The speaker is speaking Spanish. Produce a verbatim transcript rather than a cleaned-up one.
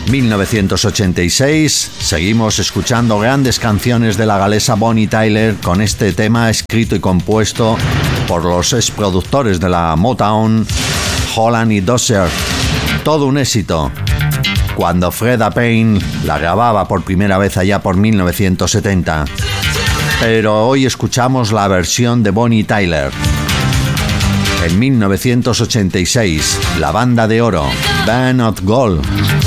mil novecientos ochenta y seis, seguimos escuchando grandes canciones de la galesa Bonnie Tyler con este tema escrito y compuesto por los exproductores de la Motown, Holland y Dozier. Todo un éxito. Cuando Freda Payne la grababa por primera vez allá por mil novecientos setenta. Pero hoy escuchamos la versión de Bonnie Tyler. En mil novecientos ochenta y seis, la banda de oro, Band of Gold,